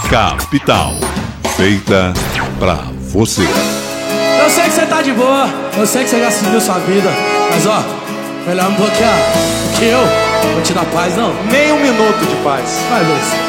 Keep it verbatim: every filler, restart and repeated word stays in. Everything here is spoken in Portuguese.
Capital, feita pra você. Eu sei que você tá de boa, eu sei que você já seguiu sua vida, mas ó, melhor um bloquear que eu vou te dar paz, não? Nem um minuto de paz. Vai, Luiz.